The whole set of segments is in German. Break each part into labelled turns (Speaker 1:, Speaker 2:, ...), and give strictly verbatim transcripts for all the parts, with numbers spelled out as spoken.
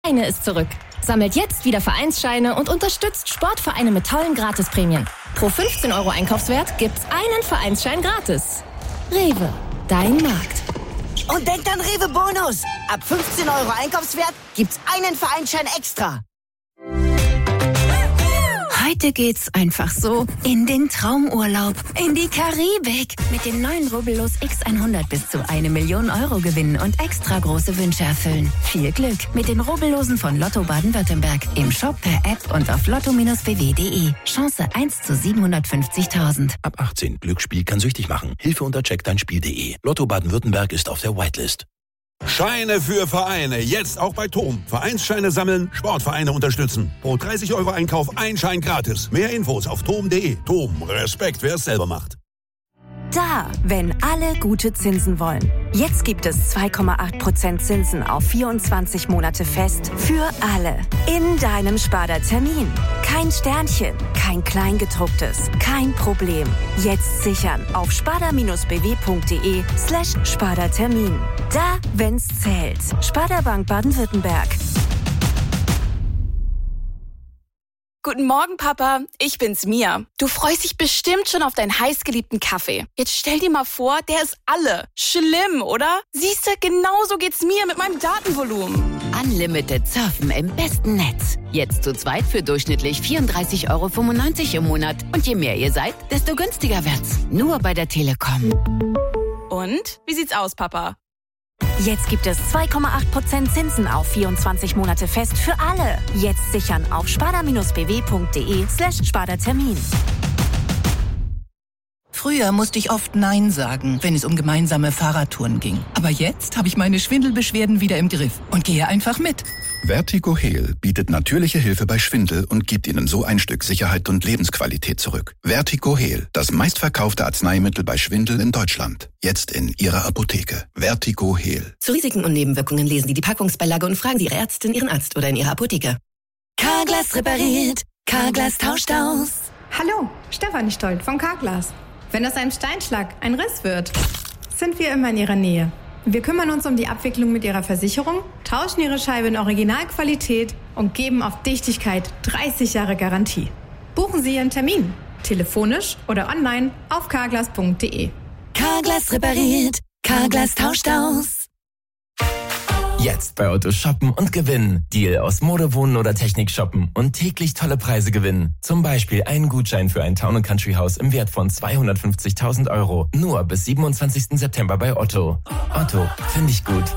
Speaker 1: Vereine ist zurück. Sammelt jetzt wieder Vereinsscheine und unterstützt Sportvereine mit tollen Gratisprämien. Pro fünfzehn Euro Einkaufswert gibt's einen Vereinsschein gratis. Rewe, dein Markt.
Speaker 2: Und denkt an Rewe Bonus. Ab fünfzehn Euro Einkaufswert gibt's einen Vereinsschein extra.
Speaker 3: Heute geht's einfach so in den Traumurlaub, in die Karibik. Mit dem neuen Rubbellos X hundert bis zu eine Million Euro gewinnen und extra große Wünsche erfüllen. Viel Glück mit den Rubbellosen von Lotto Baden-Württemberg. Im Shop, per App und auf lotto b w punkt de. Chance eins zu siebenhundertfünfzigtausend.
Speaker 4: Ab achtzehn. Glücksspiel kann süchtig machen. Hilfe unter check dein spiel punkt de. Lotto Baden-Württemberg ist auf der Whitelist.
Speaker 5: Scheine für Vereine, jetzt auch bei Tom. Vereinsscheine sammeln, Sportvereine unterstützen. Pro dreißig Euro Einkauf ein Schein gratis. Mehr Infos auf tom punkt de. Tom, Respekt, wer es selber macht.
Speaker 6: Da, wenn alle gute Zinsen wollen. Jetzt gibt es zwei Komma acht Prozent Zinsen auf vierundzwanzig Monate fest für alle. In deinem Sparda-Termin. Kein Sternchen, kein Kleingedrucktes, kein Problem. Jetzt sichern auf sparda-bw.de slash Sparda-Termin. Da, wenn's zählt. Sparda Bank Baden-Württemberg.
Speaker 7: Guten Morgen, Papa. Ich bin's, Mia. Du freust dich bestimmt schon auf deinen heißgeliebten Kaffee. Jetzt stell dir mal vor, der ist alle. Schlimm, oder? Siehst du, genauso geht's mir mit meinem Datenvolumen.
Speaker 3: Unlimited Surfen im besten Netz. Jetzt zu zweit für durchschnittlich vierunddreißig Euro fünfundneunzig im Monat. Und je mehr ihr seid, desto günstiger wird's. Nur bei der Telekom.
Speaker 7: Und? Wie sieht's aus, Papa?
Speaker 6: Jetzt gibt es zwei Komma acht Prozent Zinsen auf vierundzwanzig Monate fest für alle. Jetzt sichern auf sparda-bw.de slash Sparda-Termin.
Speaker 8: Früher musste ich oft Nein sagen, wenn es um gemeinsame Fahrradtouren ging. Aber jetzt habe ich meine Schwindelbeschwerden wieder im Griff und gehe einfach mit.
Speaker 9: Vertigo Heal bietet natürliche Hilfe bei Schwindel und gibt Ihnen so ein Stück Sicherheit und Lebensqualität zurück. Vertigo Heal, das meistverkaufte Arzneimittel bei Schwindel in Deutschland. Jetzt in Ihrer Apotheke. Vertigo Heal.
Speaker 10: Zu Risiken und Nebenwirkungen lesen Sie die Packungsbeilage und fragen Sie Ihre Ärztin, Ihren Arzt oder in Ihrer Apotheke.
Speaker 11: Carglass repariert, Carglass tauscht aus.
Speaker 12: Hallo, Stefanie Stolt von Carglass. Wenn aus einem Steinschlag ein Riss wird, sind wir immer in Ihrer Nähe. Wir kümmern uns um die Abwicklung mit Ihrer Versicherung, tauschen Ihre Scheibe in Originalqualität und geben auf Dichtigkeit dreißig Jahre Garantie. Buchen Sie Ihren Termin, telefonisch oder online auf carglass punkt de.
Speaker 11: Carglass repariert, Carglass tauscht aus.
Speaker 13: Jetzt bei Otto shoppen und gewinnen. Deal aus Mode, Wohnen oder Technik shoppen und täglich tolle Preise gewinnen. Zum Beispiel einen Gutschein für ein Town and Country Haus im Wert von zweihundertfünfzigtausend Euro. Nur bis siebenundzwanzigsten September bei Otto. Otto, finde ich gut.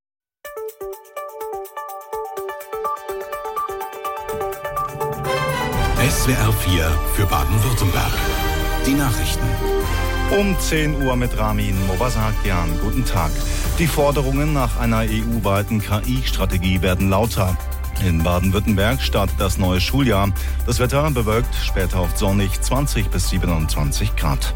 Speaker 14: S W R vier für Baden-Württemberg. Die Nachrichten.
Speaker 15: Um zehn Uhr mit Ramin Mobasakian. Guten Tag. Die Forderungen nach einer E U-weiten K I-Strategie werden lauter. In Baden-Württemberg startet das neue Schuljahr. Das Wetter bewölkt, später oft sonnig, zwanzig bis siebenundzwanzig Grad.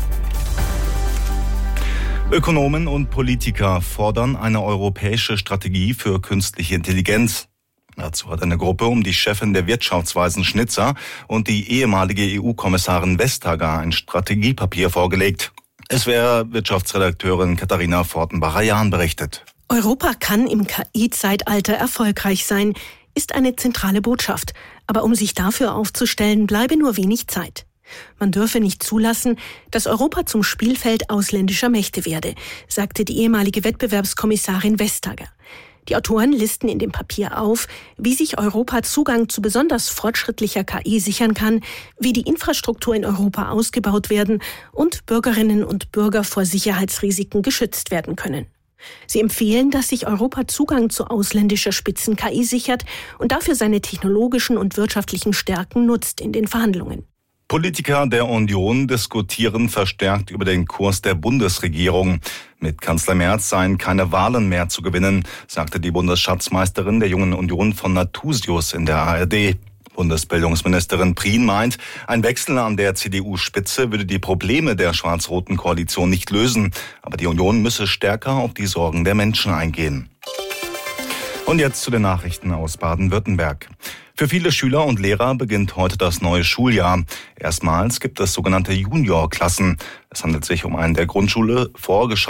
Speaker 15: Ökonomen und Politiker fordern eine europäische Strategie für künstliche Intelligenz. Dazu hat eine Gruppe um die Chefin der Wirtschaftsweisen Schnitzer und die ehemalige E U-Kommissarin Vestager ein Strategiepapier vorgelegt. S W R-Wirtschaftsredakteurin Katharina Fortenbacher-Jahn berichtet.
Speaker 16: Europa kann im K I-Zeitalter erfolgreich sein, ist eine zentrale Botschaft. Aber um sich dafür aufzustellen, bleibe nur wenig Zeit. Man dürfe nicht zulassen, dass Europa zum Spielfeld ausländischer Mächte werde, sagte die ehemalige Wettbewerbskommissarin Vestager. Die Autoren listen in dem Papier auf, wie sich Europa Zugang zu besonders fortschrittlicher K I sichern kann, wie die Infrastruktur in Europa ausgebaut werden und Bürgerinnen und Bürger vor Sicherheitsrisiken geschützt werden können. Sie empfehlen, dass sich Europa Zugang zu ausländischer Spitzen-K I sichert und dafür seine technologischen und wirtschaftlichen Stärken nutzt in den Verhandlungen.
Speaker 15: Politiker der Union diskutieren verstärkt über den Kurs der Bundesregierung. Mit Kanzler Merz seien keine Wahlen mehr zu gewinnen, sagte die Bundesschatzmeisterin der Jungen Union von Nathusius in der A R D. Bundesbildungsministerin Prien meint, ein Wechsel an der C D U-Spitze würde die Probleme der schwarz-roten Koalition nicht lösen. Aber die Union müsse stärker auf die Sorgen der Menschen eingehen. Und jetzt zu den Nachrichten aus Baden-Württemberg. Für viele Schüler und Lehrer beginnt heute das neue Schuljahr. Erstmals gibt es sogenannte Juniorklassen. Es handelt sich um ein der Grundschule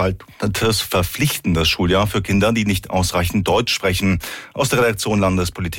Speaker 15: vorgeschaltetes, verpflichtendes Schuljahr für Kinder, die nicht ausreichend Deutsch sprechen. Aus der Redaktion Landespolitik